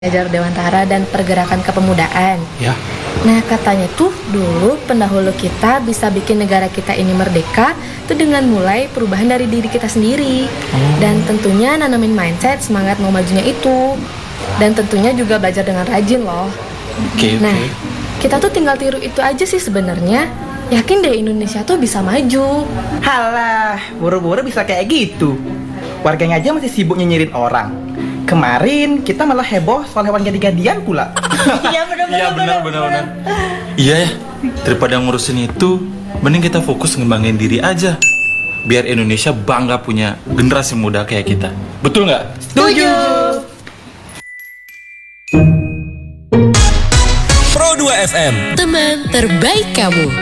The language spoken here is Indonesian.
Belajar Dewantara dan Pergerakan Kepemudaan. Ya. Nah, katanya tuh dulu pendahulu kita bisa bikin negara kita ini merdeka tuh dengan mulai perubahan dari diri kita sendiri. Dan tentunya nanamin mindset semangat mau majunya itu. Dan tentunya juga belajar dengan rajin loh. Oke. Nah, kita tuh tinggal tiru itu aja sih sebenarnya. Yakin deh Indonesia tuh bisa maju. Halah, buru-buru bisa kayak gitu. Warganya aja masih sibuk nyinyirin orang. Kemarin kita malah heboh soal hewan jadi-jadian pula. Iya benar. Iya ya, daripada ngurusin itu, mending kita fokus ngembangin diri aja. Biar Indonesia bangga punya generasi muda kayak kita. Betul nggak? Setuju. Pro 2 FM. Teman terbaik kamu.